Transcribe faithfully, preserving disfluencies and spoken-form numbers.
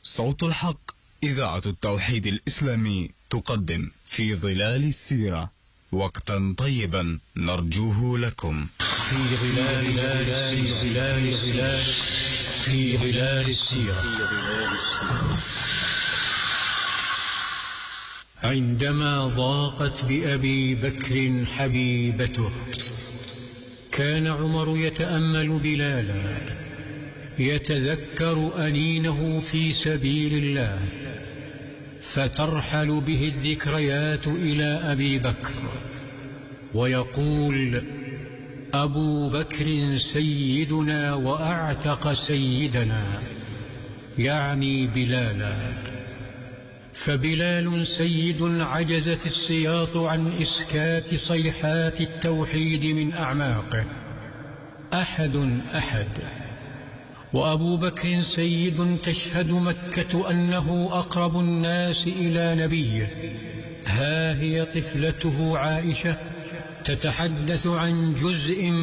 صوت الحق إذاعة التوحيد الإسلامي تقدم في ظلال السيرة وقتا طيبا نرجوه لكم. في ظلال ظلال ظلال في ظلال السيرة. عندما ضاقت بأبي بكر حبيبته كان عمر يتأمل بلالا يتذكر أنينه في سبيل الله، فترحل به الذكريات إلى أبي بكر ويقول: أبو بكر سيدنا وأعتق سيدنا، يعني بلالا. فبلال سيد عجزت السياط عن إسكات صيحات التوحيد من أعماقه، أحد أحد. وأبو بكر سيد تشهد مكة أنه أقرب الناس إلى نبيه، ها هي طفلته عائشة تتحدث عن جزء